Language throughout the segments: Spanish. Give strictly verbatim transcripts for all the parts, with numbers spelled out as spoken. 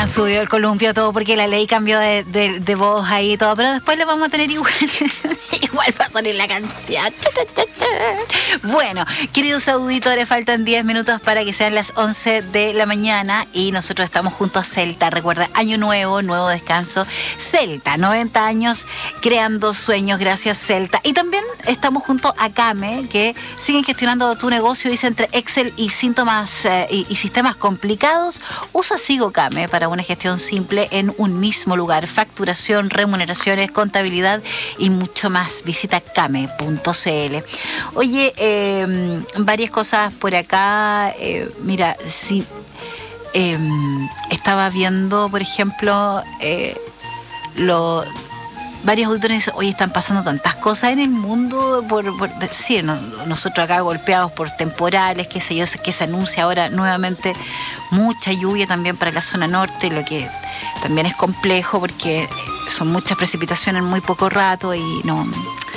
han subido el columpio todo porque la ley cambió de, de, de voz ahí y todo, pero después le vamos a tener igual. Igual va a salir la canción. Bueno, queridos auditores, faltan diez minutos para que sean las once de la mañana y nosotros estamos junto a Celta. Recuerda, año nuevo, nuevo descanso. Celta, noventa años creando sueños, gracias Celta. Y también estamos junto a Kame, que siguen gestionando tu negocio. Dice, entre Excel y síntomas eh, y, y sistemas complicados, usa Sigo Kame para una gestión simple en un mismo lugar. Facturación, remuneraciones, contabilidad y mucho más. Visita kame punto c l. Oye, eh, varias cosas por acá. Eh, mira, sí, eh, estaba viendo, por ejemplo, eh, lo... varios auditores dicen, oye, están pasando tantas cosas en el mundo, por, por sí, no, nosotros acá golpeados por temporales, qué sé yo, que se anuncia ahora nuevamente mucha lluvia también para la zona norte, lo que también es complejo porque son muchas precipitaciones en muy poco rato y no...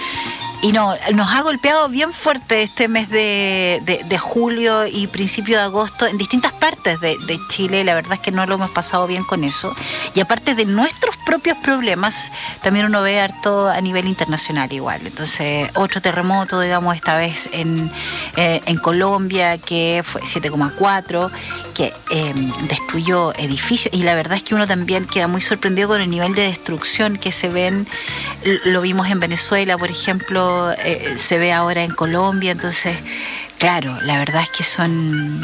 Y no, nos ha golpeado bien fuerte este mes de, de, de julio y principio de agosto en distintas partes de, de Chile. La verdad es que no lo hemos pasado bien con eso. Y aparte de nuestros propios problemas, también uno ve harto a nivel internacional igual. Entonces, otro terremoto, digamos, esta vez en, eh, en Colombia, que fue siete coma cuatro, que eh, destruyó edificios. Y la verdad es que uno también queda muy sorprendido con el nivel de destrucción que se ven. Lo vimos en Venezuela, por ejemplo. Eh, se ve ahora en Colombia, entonces, claro, la verdad es que son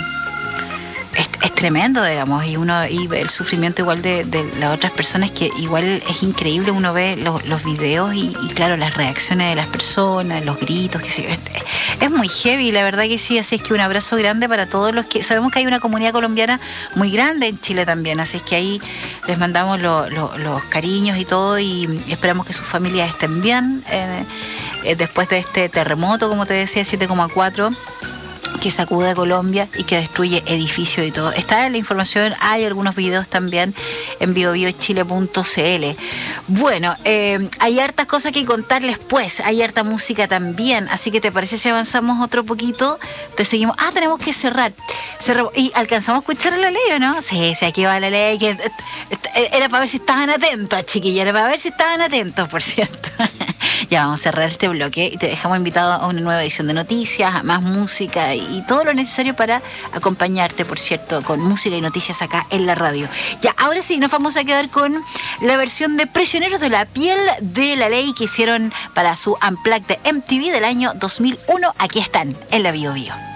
es, es tremendo, digamos, y uno y el sufrimiento igual de, de las otras personas, que igual es increíble, uno ve los, los videos y, y claro, las reacciones de las personas, los gritos, que sí, es, es muy heavy, la verdad que sí. Así es que un abrazo grande para todos los que sabemos que hay una comunidad colombiana muy grande en Chile también, así es que ahí les mandamos lo, lo, los cariños y todo, y esperamos que sus familias estén bien eh, eh, después de este terremoto, como te decía, siete coma cuatro, que sacude a Colombia y que destruye edificios y todo. Está en la información, hay algunos videos también en bio bio chile punto c l. Bueno, eh, hay hartas cosas que contarles, pues, hay harta música también, así que ¿te parece si avanzamos otro poquito? Te seguimos. Ah, tenemos que cerrar. Cerramos. ¿Y alcanzamos a escuchar a la ley o no? Sí, sí, aquí va la ley. Que, era para ver si estaban atentos, chiquillos, era para ver si estaban atentos, por cierto. Ya vamos a cerrar este bloque y te dejamos invitado a una nueva edición de noticias, a más música y, y todo lo necesario para acompañarte, por cierto, con música y noticias acá en la radio. Ya, ahora sí, nos vamos a quedar con la versión de Prisioneros de la Piel de la Ley que hicieron para su Unplugged de M T V del año dos mil uno. Aquí están, en la Bio Bio.